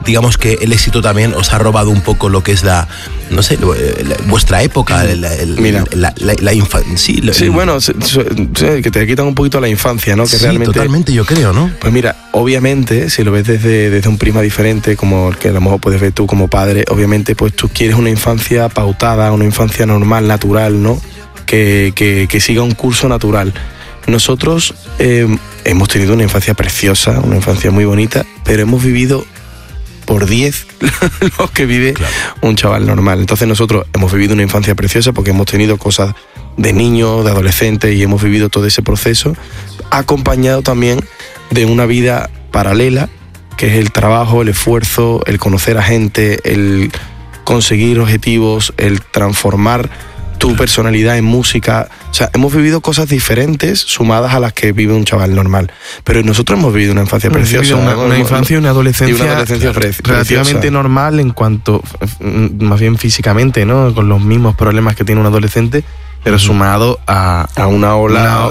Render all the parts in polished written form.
digamos que el éxito también os ha robado un poco lo que es vuestra época, la infancia. Sí, bueno, que te quitan un poquito la infancia, ¿no? Que sí, realmente, totalmente, yo creo, ¿no? Pues mira, obviamente, si lo ves desde un prisma diferente, como el que a lo mejor puedes ver tú como padre, obviamente, pues tú quieres una infancia pautada, una infancia normal, natural, ¿no? Que siga un curso natural. Nosotros hemos tenido una infancia preciosa, una infancia muy bonita, pero hemos vivido por 10 lo que vive un chaval normal. Entonces nosotros hemos vivido una infancia preciosa porque hemos tenido cosas de niños, de adolescentes, y hemos vivido todo ese proceso, acompañado también de una vida paralela, que es el trabajo, el esfuerzo, el conocer a gente, el conseguir objetivos, el transformar tu personalidad en música. O sea, hemos vivido cosas diferentes sumadas a las que vive un chaval normal. Pero nosotros hemos vivido una infancia preciosa. Una infancia y una adolescencia, relativamente normal en cuanto, más bien físicamente, ¿no? Con los mismos problemas que tiene un adolescente, pero sumado a una ola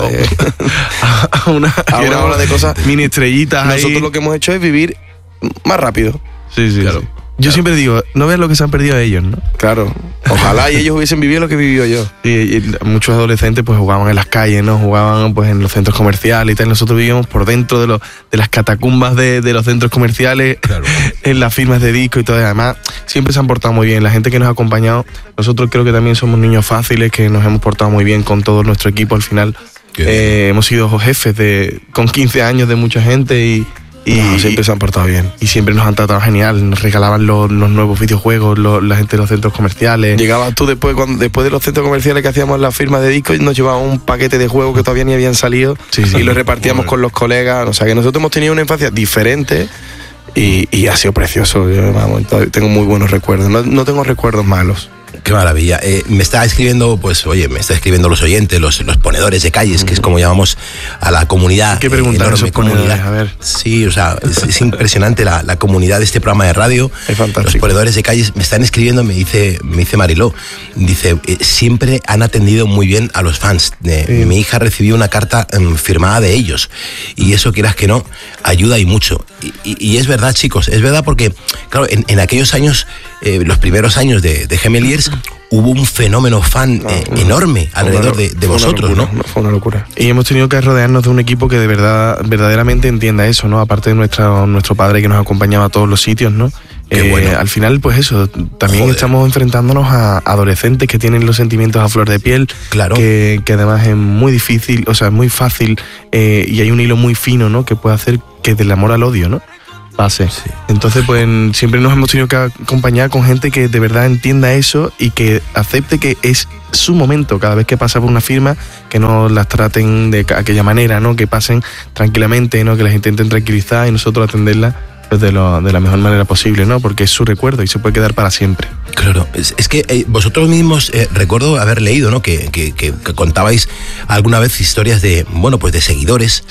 a una ola de cosas, mini estrellitas. Nosotros ahí. Lo que hemos hecho es vivir más rápido. Sí, claro. Yo siempre digo, no veas lo que se han perdido ellos, ¿no? Claro. Ojalá y ellos hubiesen vivido lo que vivió yo. Y muchos adolescentes pues jugaban en las calles, ¿no? Jugaban pues en los centros comerciales y tal. Nosotros vivíamos por dentro de las catacumbas de los centros comerciales, en las firmas de disco y todo. Además, siempre se han portado muy bien. La gente que nos ha acompañado, nosotros creo que también somos niños fáciles, que nos hemos portado muy bien con todo nuestro equipo al final. Hemos sido jefes con 15 años de mucha gente y siempre se han portado bien. Y siempre nos han tratado genial. Nos regalaban los nuevos videojuegos, la gente de los centros comerciales. Llegabas tú después de los centros comerciales que hacíamos la firma de discos, y nos llevaban un paquete de juegos que todavía ni habían salido, y los repartíamos con los colegas. O sea que nosotros hemos tenido una infancia diferente y ha sido precioso. Yo, tengo muy buenos recuerdos. No tengo recuerdos malos. Qué maravilla. Me está escribiendo los oyentes, los ponedores de calles, que es como llamamos a la comunidad. ¿Qué preguntan esos comunidad? A ver. Sí, o sea, es impresionante la comunidad de este programa de radio. Es fantástico. Los ponedores de calles me están escribiendo, me dice Mariló, dice, siempre han atendido muy bien a los fans. Mi hija recibió una carta firmada de ellos, y eso, quieras que no, ayuda y mucho. Y es verdad, chicos, es verdad, porque claro, en aquellos años, los primeros años de Gemeliers, hubo un fenómeno fan enorme alrededor de vosotros, locura, ¿no? Fue una locura. Y hemos tenido que rodearnos de un equipo que de verdad, verdaderamente entienda eso, ¿no? Aparte de nuestro padre que nos acompañaba a todos los sitios, ¿no? Bueno. Al final, pues eso, también estamos enfrentándonos a adolescentes que tienen los sentimientos a flor de piel, claro, que además es muy difícil, o sea, es muy fácil, y hay un hilo muy fino, ¿no? Que puede hacer que del amor al odio, ¿no? Pase. Sí. Entonces, pues siempre nos hemos tenido que acompañar con gente que de verdad entienda eso y que acepte que es su momento cada vez que pasa por una firma, que no las traten de aquella manera, ¿no? Que pasen tranquilamente, ¿no? Que las intenten tranquilizar y nosotros atenderlas pues de la mejor manera posible, ¿no? Porque es su recuerdo y se puede quedar para siempre. Claro, es que vosotros mismos, recuerdo haber leído, ¿no? Que contabais alguna vez historias de seguidores,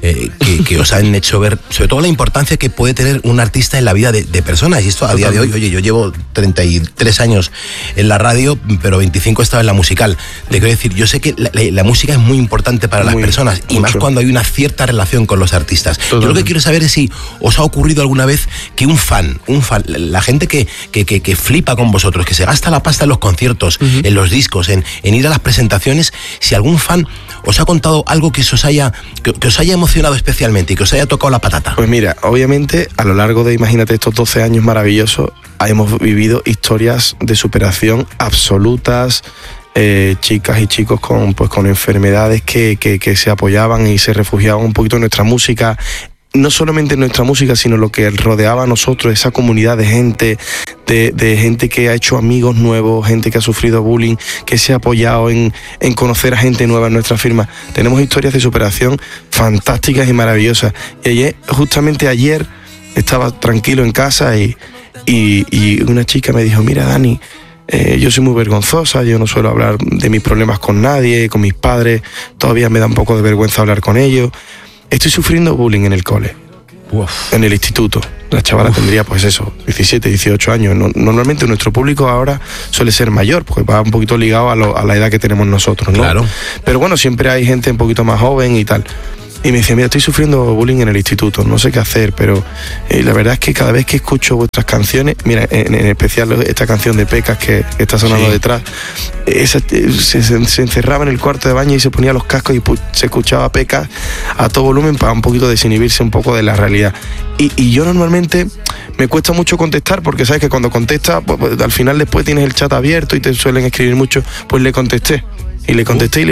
que os han hecho ver, sobre todo, la importancia que puede tener un artista en la vida de personas. Y esto a día de hoy, oye, yo llevo 33 años en la radio, pero 25 he estado en la musical. Te quiero decir, yo sé que la música es muy importante para las personas, y más cuando hay una cierta relación con los artistas. Yo lo que quiero saber es si os ha ocurrido alguna vez que un fan, la gente que flipa con vosotros, que se gasta la pasta en los conciertos, en los discos, en ir a las presentaciones, si algún fan os ha contado algo que os haya emocionado especialmente y que os haya tocado la patata. Pues mira, obviamente a lo largo de, imagínate, estos 12 años maravillosos, hemos vivido historias de superación absolutas, chicas y chicos con enfermedades que se apoyaban y se refugiaban un poquito en nuestra música. No solamente en nuestra música, sino lo que rodeaba a nosotros, esa comunidad de gente, de gente que ha hecho amigos nuevos, gente que ha sufrido bullying, que se ha apoyado en conocer a gente nueva en nuestra firma. Tenemos historias de superación fantásticas y maravillosas. Y justamente ayer estaba tranquilo en casa y una chica me dijo, mira, Dani, yo soy muy vergonzosa, yo no suelo hablar de mis problemas con nadie, con mis padres, todavía me da un poco de vergüenza hablar con ellos. Estoy sufriendo bullying en el cole, en el instituto. La chavala tendría, 17, 18 años. Normalmente nuestro público ahora suele ser mayor, porque va un poquito ligado a la edad que tenemos nosotros, ¿no? Claro. Pero bueno, siempre hay gente un poquito más joven y tal. y me decía, mira, estoy sufriendo bullying en el instituto, no sé qué hacer, pero la verdad es que cada vez que escucho vuestras canciones, mira, en especial esta canción de Pecas que está sonando detrás, se encerraba en el cuarto de baño y se ponía los cascos y se escuchaba Pecas a todo volumen para un poquito desinhibirse un poco de la realidad. Y yo normalmente me cuesta mucho contestar, porque sabes que cuando contestas, pues, al final después tienes el chat abierto y te suelen escribir mucho, pues le contesté. Y le contesté y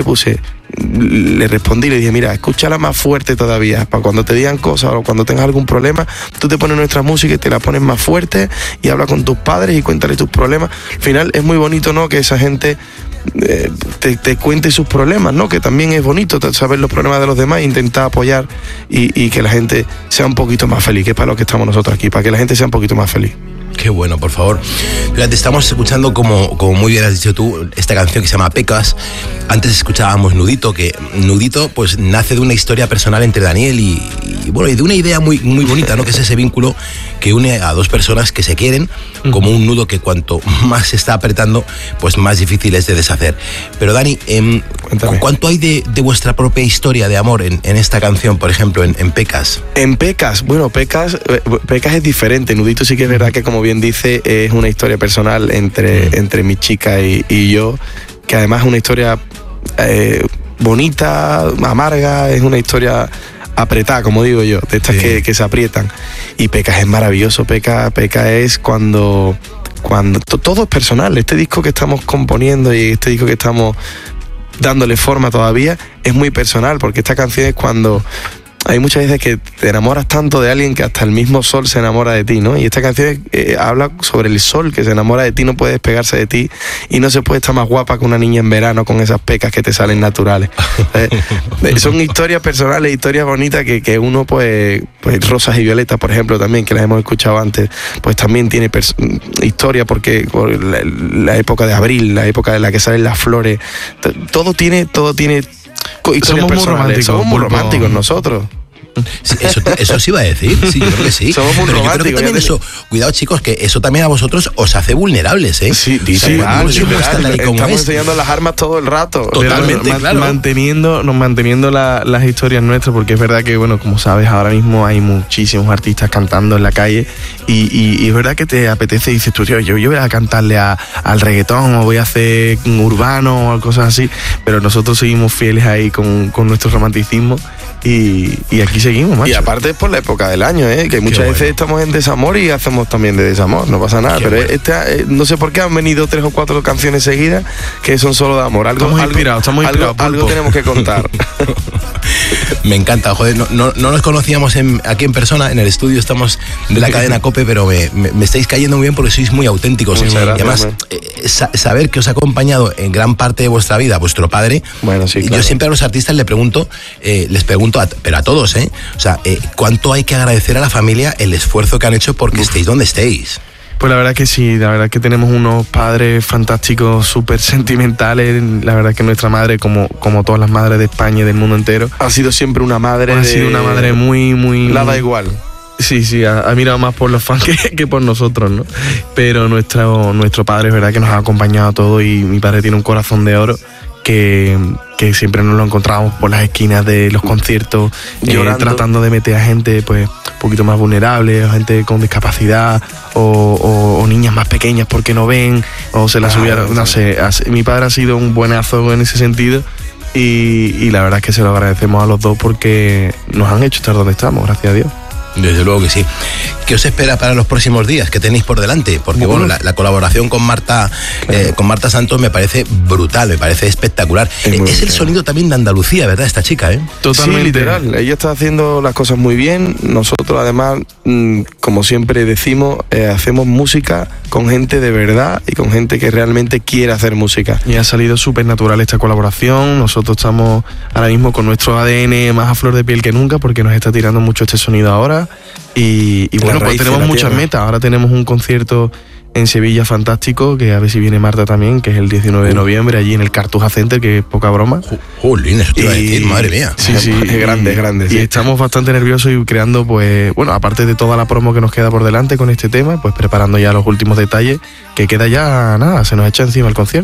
le respondí y le dije, mira, escúchala más fuerte todavía, para cuando te digan cosas o cuando tengas algún problema, tú te pones nuestra música y te la pones más fuerte y habla con tus padres y cuéntale tus problemas. Al final es muy bonito, ¿no?, que esa gente te cuente sus problemas, ¿no?, que también es bonito saber los problemas de los demás e intentar apoyar y que la gente sea un poquito más feliz, que es para lo que estamos nosotros aquí, para que la gente sea un poquito más feliz. Qué bueno, por favor. Fíjate, estamos escuchando, como muy bien has dicho tú, esta canción que se llama Pecas. Antes escuchábamos Nudito, que Nudito pues nace de una historia personal entre Daniel y bueno, y de una idea muy bonita, ¿no?, que es ese vínculo que une a dos personas que se quieren, como un nudo que cuanto más se está apretando, pues más difícil es de deshacer. Pero Dani, ¿cuánto hay de vuestra propia historia de amor en esta canción, por ejemplo, en Pecas? En Pecas, bueno, Pecas es diferente. Nudito sí que es verdad que, como bien dice, es una historia personal entre mi chica y yo, que además es una historia bonita, amarga, es una historia apretada, como digo yo, de estas que se aprietan. Y Pecas es maravilloso. Pecas es cuando todo es personal. Este disco que estamos componiendo y este disco que estamos dándole forma todavía es muy personal, porque esta canción es cuando hay muchas veces que te enamoras tanto de alguien que hasta el mismo sol se enamora de ti, ¿no? Y esta canción habla sobre el sol que se enamora de ti, no puede despegarse de ti y no se puede estar más guapa que una niña en verano con esas pecas que te salen naturales. Son historias personales, historias bonitas que uno, pues Rosas y Violetas, por ejemplo, también, que las hemos escuchado antes, pues también tiene historia, porque por la época de abril, la época de la que salen las flores, todo tiene somos muy románticos nosotros. Sí, eso sí iba a decir, sí, yo creo que sí. Somos muy pero románticos. Yo creo que también eso, cuidado chicos, que eso también a vosotros os hace vulnerables, ¿eh? Sí, estamos enseñando las armas todo el rato. Totalmente, claro. Manteniendo las historias nuestras, porque es verdad que, bueno, como sabes, ahora mismo hay muchísimos artistas cantando en la calle y es verdad que te apetece y dices tú, tío, yo voy a cantarle al reggaetón o voy a hacer urbano o cosas así, pero nosotros seguimos fieles ahí con nuestro romanticismo y aquí seguimos, macho. Y aparte es por la época del año, que muchas veces estamos en desamor y hacemos también de desamor, no pasa nada. Qué pero bueno. No sé por qué han venido 3 o 4 canciones seguidas que son solo de amor. Estamos inspirados, algo tenemos que contar. Me encanta, joder, no nos conocíamos aquí en persona, en el estudio estamos de la cadena COPE, pero me estáis cayendo muy bien porque sois muy auténticos. Muchas gracias, y además, saber que os ha acompañado en gran parte de vuestra vida vuestro padre. Bueno, sí, claro. Yo siempre a los artistas les pregunto, pero a todos, o sea, ¿cuánto hay que agradecer a la familia el esfuerzo que han hecho porque estéis donde estéis? Pues la verdad que sí, la verdad que tenemos unos padres fantásticos, súper sentimentales. La verdad que nuestra madre, como todas las madres de España y del mundo entero, ha sido siempre una madre. Ha sido una madre muy... La da igual. Sí, ha mirado más por los fans que por nosotros, ¿no? Pero nuestro padre es verdad que nos ha acompañado a todos y mi padre tiene un corazón de oro que siempre nos lo encontramos por las esquinas de los conciertos, tratando de meter a gente pues un poquito más vulnerable, a gente con discapacidad o niñas más pequeñas porque no ven o se las subieron, no sé. Mi padre ha sido un buenazo en ese sentido y la verdad es que se lo agradecemos a los dos porque nos han hecho estar donde estamos, gracias a Dios. Desde luego que sí. ¿Qué os espera para los próximos días? ¿Qué tenéis por delante? Porque bueno, la colaboración con Marta Santos me parece brutal, me parece espectacular. Es el sonido también de Andalucía, ¿verdad? Esta chica, Totalmente. Sí, literal. Ella está haciendo las cosas muy bien. Nosotros además, como siempre decimos, hacemos música con gente de verdad y con gente que realmente quiere hacer música. Y ha salido súper natural esta colaboración. Nosotros estamos ahora mismo con nuestro ADN más a flor de piel que nunca porque nos está tirando mucho este sonido ahora. Y bueno, pues tenemos muchas metas. Ahora tenemos un concierto en Sevilla fantástico, que a ver si viene Marta también, que es el 19 de noviembre, allí en el Cartuja Center, que es poca broma. Jolín, eso te iba a decir, madre mía. Sí, es grande. Y sí. estamos bastante nerviosos y creando, pues, bueno, aparte de toda la promo que nos queda por delante con este tema, pues preparando ya los últimos detalles, que queda ya nada, se nos echa encima el concierto.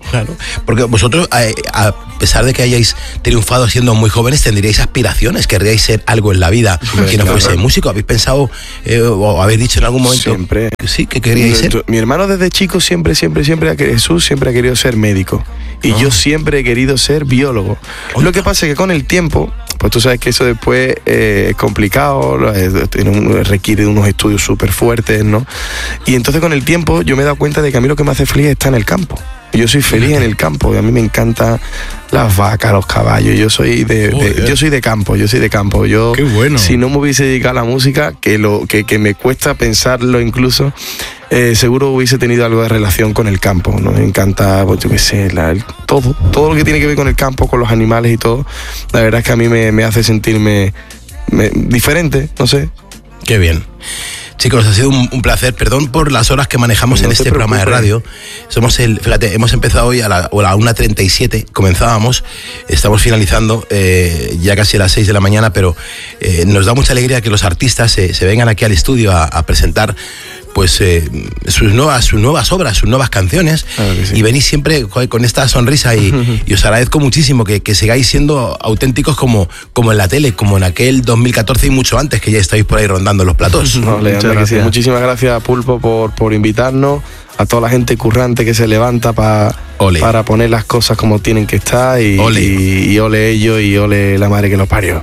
Claro, porque vosotros, a pesar de que hayáis triunfado siendo muy jóvenes, tendríais aspiraciones, querríais ser algo en la vida que no fuese músico. ¿Habéis pensado o habéis dicho en algún momento siempre que sí, que queríais ser? Mi hermano desde chico siempre Jesús siempre ha querido ser médico. Y yo siempre he querido ser biólogo. Lo que pasa es que con el tiempo, pues tú sabes que eso después es complicado, requiere unos estudios súper fuertes, ¿no? Y entonces con el tiempo yo me he dado cuenta de que a mí lo que me hace feliz es estar en el campo. Yo soy feliz en el campo y a mí me encantan las vacas, los caballos. Yo soy de campo. Yo, qué bueno. Si no me hubiese dedicado a la música, que me cuesta pensarlo incluso, seguro hubiese tenido algo de relación con el campo, ¿no? Me encanta, pues, yo qué sé, todo lo que tiene que ver con el campo, con los animales y todo. La verdad es que a mí me hace sentirme diferente, no sé. Qué bien. Chicos, ha sido un placer. Perdón por las horas que manejamos en este programa de radio. Fíjate, hemos empezado hoy a la 1:37, comenzábamos, estamos finalizando ya casi a las 6 de la mañana, pero nos da mucha alegría que los artistas se vengan aquí al estudio a presentar pues sus nuevas obras, sus nuevas canciones, claro que sí. Y venís siempre con esta sonrisa y os agradezco muchísimo que sigáis siendo auténticos como en la tele, como en aquel 2014 y mucho antes, que ya estáis por ahí rondando los platós. No, muchísimas gracias, Pulpo, por invitarnos, a toda la gente currante que se levanta para poner las cosas como tienen que estar y ole ellos y ole la madre que los parió.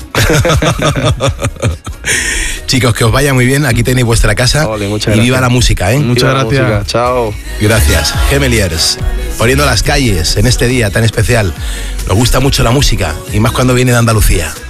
Chicos, que os vaya muy bien, aquí tenéis vuestra casa. Y viva la música, ¿eh? Muchas gracias. Chao. Gracias. Gemeliers, poniendo las calles en este día tan especial. Nos gusta mucho la música y más cuando viene de Andalucía.